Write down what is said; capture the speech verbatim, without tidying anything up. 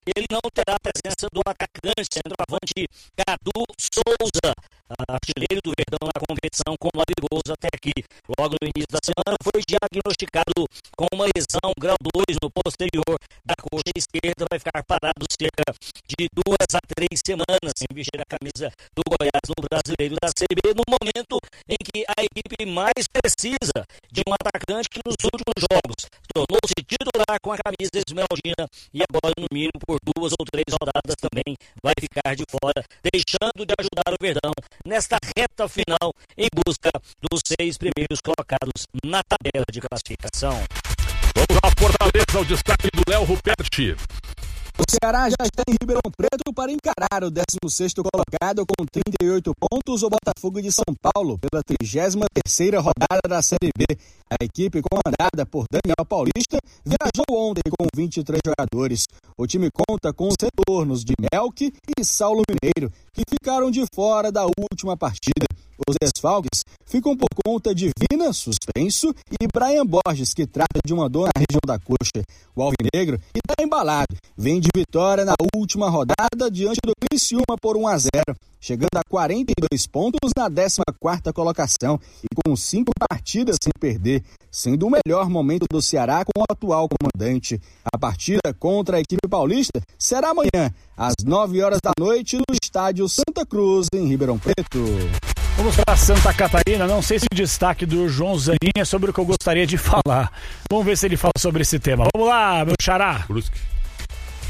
ele não terá a presença do atacante, centroavante Cadu Souza, artilheiro do Verdão na competição com nove gols até aqui. Logo no início da semana foi diagnosticado com uma lesão grau dois no posterior da coxa esquerda, vai ficar parado cerca de duas a três semanas sem vestir a camisa do Goiás no Brasileiro da Série B, no momento em que a equipe mais precisa de um atacante que nos últimos jogos tornou-se titular com a camisa esmeraldina e agora no mínimo por duas ou três rodadas também vai ficar de fora, deixando de ajudar o Verdão nesta reta final em busca dos seis primeiros colocados na tabela de classificação. Vamos à Fortaleza, o destaque do Léo Ruperti. O Ceará já está em Ribeirão Preto para encarar o décimo sexto colocado com trinta e oito pontos, o Botafogo de São Paulo, pela trigésima terceira rodada da Série B. A equipe, comandada por Daniel Paulista, viajou ontem com vinte e três jogadores. O time conta com os retornos de Melk e Saulo Mineiro, que ficaram de fora da última partida. Os desfalques ficam por conta de Vina, suspenso, e Brian Borges, que trata de uma dor na região da coxa. O alvinegro está embalado, vem de vitória na última rodada diante do Criciúma por um a zero, chegando a quarenta e dois pontos na décima quarta colocação e com cinco partidas sem perder, sendo o melhor momento do Ceará com o atual comandante. A partida contra a equipe paulista será amanhã, às nove horas da noite, no estádio Santa Cruz, em Ribeirão Preto. Vamos para Santa Catarina, não sei se o destaque do João Zanin é sobre o que eu gostaria de falar. Vamos ver se ele fala sobre esse tema. Vamos lá, meu xará. Brusque.